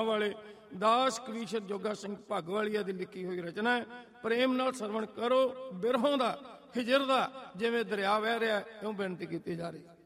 ਵਾਲੇ ਦਾਸ ਕਵੀਸ਼ਰ ਜੋਗਾ ਸਿੰਘ ਭਾਗਵਾਲੀਆ ਦੀ ਲਿਖੀ ਹੋਈ ਰਚਨਾ ਹੈ। ਪ੍ਰੇਮ ਨਾਲ ਸਰਵਣ ਕਰੋ। ਬਿਰਹੋਂ ਦਾ, ਹਿਜਰ ਦਾ ਜਿਵੇਂ ਦਰਿਆ ਵਹਿ ਰਿਹਾ, ਇਉਂ ਬੇਨਤੀ ਕੀਤੀ ਜਾ ਰਹੀ।